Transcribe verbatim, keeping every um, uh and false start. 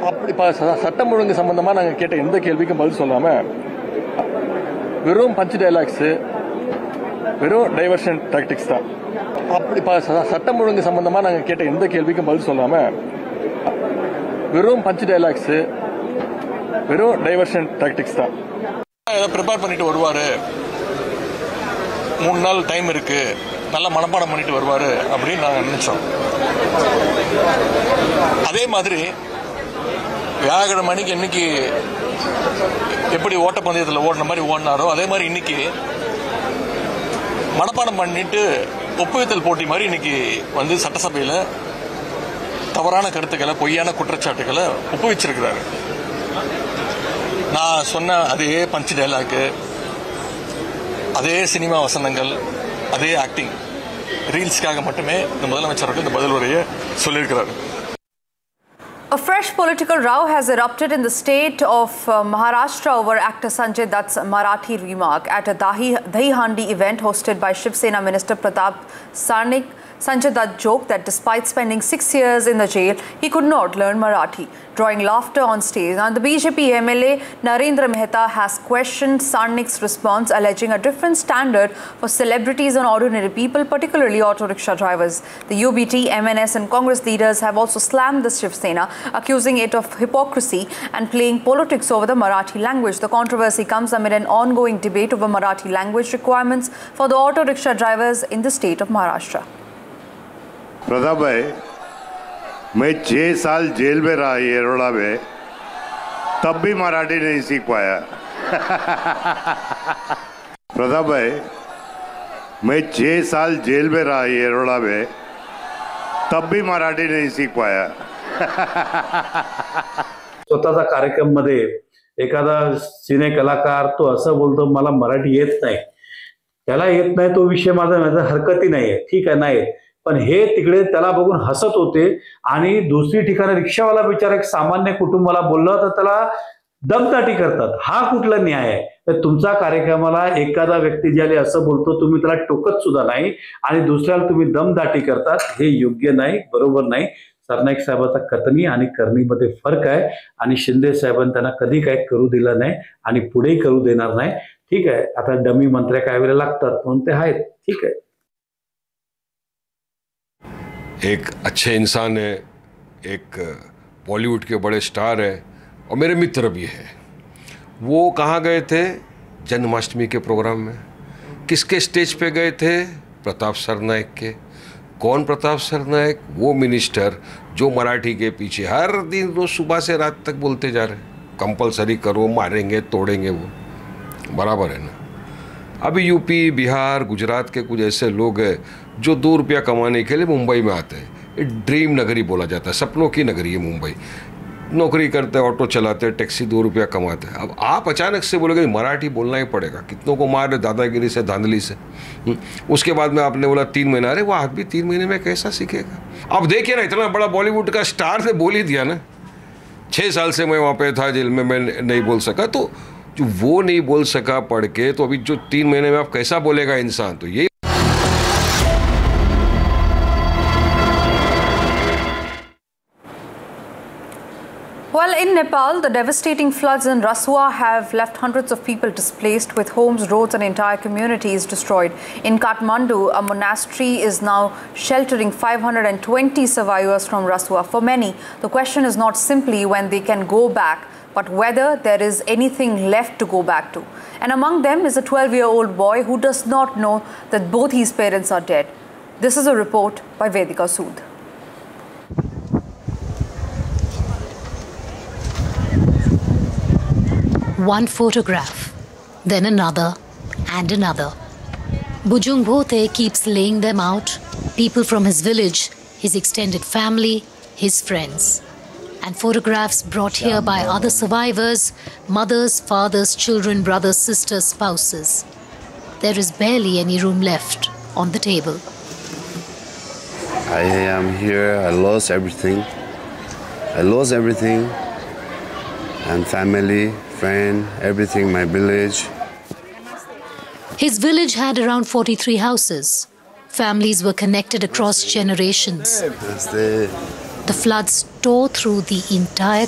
அப்படி சட்டம் ஒழுங்கு சம்பந்தமாக நாங்கள் கேட்ட எந்த கேள்விக்கும் பதில் சொல்லாமல் வெறும் பஞ்ச் டைலாக்ஸு, வெறும் டைவர்ஷன் டாக்டிக்ஸ் தான். அப்படி சட்டம் ஒழுங்கு சம்பந்தமாக நாங்கள் கேட்ட எந்த கேள்விக்கும் பதில் சொல்லாமல் வெறும் பஞ்ச் டைலாக்ஸு, வெறும் டைவர்ஷன் டாக்டிக்ஸ் தான். ஏதோ ப்ரிப்பேர் பண்ணிட்டு வருவார், மூணு நாள் டைம் இருக்கு, நல்லா மனப்பாடம் பண்ணிட்டு வருவார் அப்படின்னு நாங்கள் நினைச்சோம். அதே மாதிரி வியாழக்கிழமை மணிக்கு இன்னைக்கு எப்படி ஓட்டப்பந்தயத்தில் ஓடின மாதிரி ஓடினாரோ அதே மாதிரி இன்னைக்கு மனப்பாடம் பண்ணிட்டு ஒப்புவித்தல் போட்டி மாதிரி இன்னைக்கு வந்து சட்டசபையில் தவறான கருத்துக்களை, பொய்யான குற்றச்சாட்டுகளை ஒப்புவிச்சிருக்கிறாரு. நான் சொன்ன அதே பஞ்ச் டைலாக்கு, அதே சினிமா வசனங்கள், அதே ஆக்டிங், ரீல்ஸ்க்காக மட்டுமே இந்த முதலமைச்சருக்கு இந்த பதில் உரையை சொல்லியிருக்கிறாரு. A fresh political row has erupted in the state of uh, Maharashtra over actor Sanjay Dutt's Marathi remark at a Dahi, Dahi Handi event hosted by Shiv Sena Minister Pratap Sarnaik. Sanjay Dutt joked that despite spending six years in the jail, he could not learn Marathi, drawing laughter on stage. Now, the B J P M L A Narendra Mehta has questioned Sarnaik's response, alleging a different standard for celebrities and ordinary people, particularly auto rickshaw drivers. The U B T, M N S and Congress leaders have also slammed the Shiv Sena, accusing it of hypocrisy and playing politics over the Marathi language. The controversy comes amid an ongoing debate over Marathi language requirements for the auto rickshaw drivers in the state of Maharashtra. Pratap भाई, मैं छः साल jail में रहा येरोड़ा में, तब भी मराठी नहीं सीख पाया। प्रताप भाई, मैं छः साल जेल में रहा येरोड़ा में, तब भी मराठी नहीं सीख पाया। स्वतःचा कार्यक्रम मध्ये एखादा सिने कलाकार तो असं बोलतो मला मराठी येत नाही, त्याला येत नाही तो विषय माझा माझा हरकती नाहीये, ठीक आहे नाही, पण हे तिकडे त्याला बघून हसत होते आणि दुसरी ठिकाणी रिक्षावाला बिचारा एक सामान्य कुटुंबाला बोलला तर त्याला दमदाटी करतात. हा कुठला न्याय आहे? तर तुमचा कार्यक्रमाला एखादा व्यक्ती ज्याला असं बोलतो तुम्ही त्याला टोकत सुद्धा नाही आणि दुसऱ्याला तुम्ही दमदाटी करतात, हे योग्य नाही, बरोबर नाही. सरनाईक साहेबाचा कथनी आणि करणीमध्ये फरक आहे आणि शिंदे साहेबांनी त्यांना कधी काय करू दिलं नाही आणि पुढेही करू देणार नाही. ठीक आहे, आता डमी मंत्र्या काय वेळेला लागतात म्हणून ते आहेत, ठीक आहे. एक अच्छे इंसान है, एक बॉलीवुड के बड़े स्टार है और मेरे मित्र भी हैं. वो कहाँ गए थे? जन्माष्टमी के प्रोग्राम में. किसके स्टेज पे गए थे? प्रताप सरनाईक के. कौन प्रताप सरनाईक? वो मिनिस्टर जो मराठी के पीछे हर दिन रोज सुबह से रात तक बोलते जा रहे हैं कंपलसरी करो, मारेंगे, तोड़ेंगे. वो बराबर है ना. अभी यूपी, बिहार, गुजरात के कुछ ऐसे लोग हैं जो दो रुपया कमाने के लिए मुंबई में आते हैं. ये ड्रीम नगरी बोला जाता है, सपनों की नगरी है मुंबई. नौकरी करते, ऑटो चलाते, टैक्सी, दो रुपया कमाते हैं. अब आप अचानक से बोलोगे मराठी बोलना ही पड़ेगा. कितनों को मार दादागिरी से, धांधली से. उसके बाद में आपने बोला तीन महीना. अरे वो आदमी तीन महीने में कैसा सीखेगा? अब देखिए ना, इतना बड़ा बॉलीवुड का स्टार ने बोल ही दिया ना, छः साल से मैं वहाँ पे था जेल में, मैं नहीं बोल सका. तो जो वो नहीं बोल सका पढ़ के, तो अभी जो तीन महीने में आप कैसा बोलेगा इंसान? तो ये Well, in Nepal, the devastating floods in Rasua have left hundreds of people displaced, with homes, roads and entire communities destroyed. In Kathmandu, a monastery is now sheltering five hundred twenty survivors from Rasua. For many, the question is not simply when they can go back, but whether there is anything left to go back to. And among them is a twelve-year-old boy who does not know that both his parents are dead. This is a report by Vedika Sood. One photograph, then another and another. Bujung Bhote keeps laying them out. People from his village, his extended family, his friends. And photographs brought here by other survivors, mothers, fathers, children, brothers, sisters, spouses. There is barely any room left on the table. I am here, I lost everything. I lost everything. And family, friend, everything, my village. His village had around forty-three houses. Families were connected across generations. The floods tore through the entire